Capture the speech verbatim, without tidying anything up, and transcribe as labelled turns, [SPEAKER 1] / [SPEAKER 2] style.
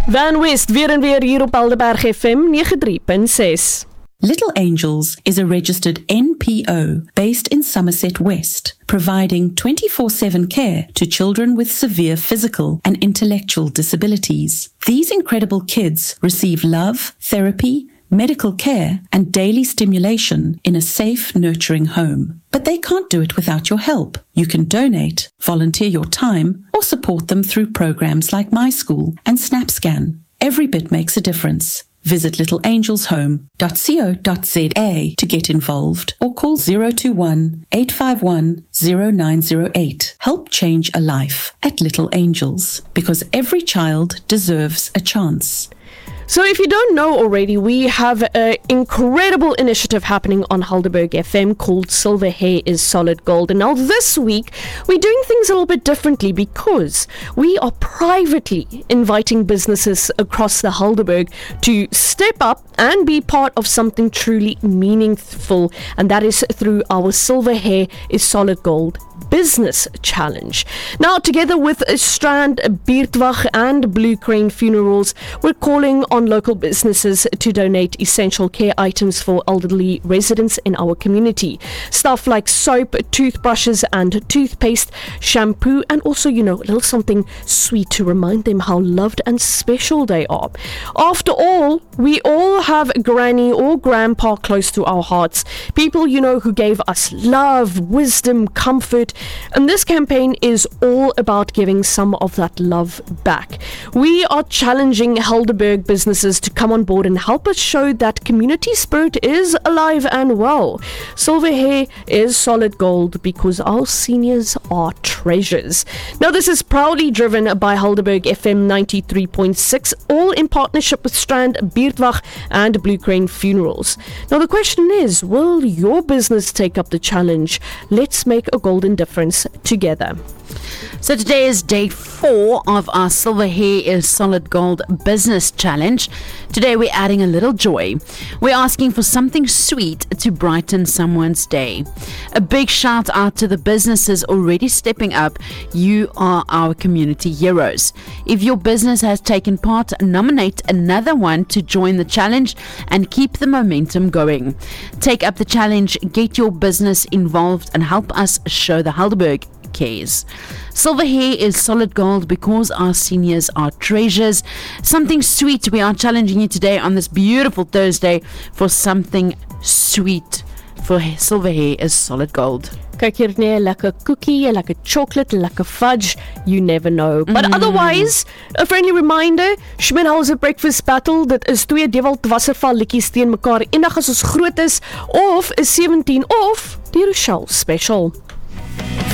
[SPEAKER 1] Van West, weer en weer hier op Helderberg F M ninety-three point six.
[SPEAKER 2] Little Angels is a registered N P O based in Somerset West, providing twenty-four seven care to children with severe physical and intellectual disabilities. These incredible kids receive love, therapy, medical care, and daily stimulation in a safe, nurturing home. But they can't do it without your help. You can donate, volunteer your time, or support them through programs like My School and SnapScan. Every bit makes a difference. Visit little angels home dot co dot za to get involved or call zero two one, eight five one, zero nine zero eight. Help change a life at Little Angels, because every child deserves a chance.
[SPEAKER 1] So if you don't know already, we have an incredible initiative happening on Helderberg F M called Silver Hair is Solid Gold. And now this week, we're doing things a little bit differently because we are privately inviting businesses across the Helderberg to step up and be part of something truly meaningful. And that is through our Silver Hair is Solid Gold Business Challenge. Now, together with Strand, Beurtwag and Blue Crane Funerals, we're calling on local businesses to donate essential care items for elderly residents in our community. Stuff like soap, toothbrushes and toothpaste, shampoo, and also, you know, a little something sweet to remind them how loved and special they are. After all, we all have granny or grandpa close to our hearts. People, you know, who gave us love, wisdom, comfort. And this campaign is all about giving some of that love back. We are challenging Helderberg businesses to come on board and help us show that community spirit is alive and well. Silver Hair is solid gold because our seniors are treasures. Now, this is proudly driven by Helderberg F M ninety-three point six, all in partnership with Strand, Beurtwag and Blue Crane Funerals. Now, the question is, will your business take up the challenge? Let's make a golden difference together.
[SPEAKER 3] So today is day four of our Silver Hair is Solid Gold Business Challenge. Today we're adding a little joy. We're asking for something sweet to brighten someone's day. A big shout out to the businesses already stepping up. You are our community heroes. If your business has taken part, nominate another one to join the challenge and keep the momentum going. Take up the challenge, get your business involved and help us show the Helderberg cares. Silver Hair is solid gold because our seniors are treasures. Something sweet. We are challenging you today on this beautiful Thursday for something sweet. For Silver Hair is solid gold.
[SPEAKER 1] Kyk hier neer, lekker cookie, lekker chocolate, lekker fudge, you never know. But mm. otherwise, a friendly reminder, Schminhauser Breakfast Battle, dit is twee Dewald Wasserval liedjies teen mekaar, eendag as ons groot is, of is seventeen, of die Rochelle Special.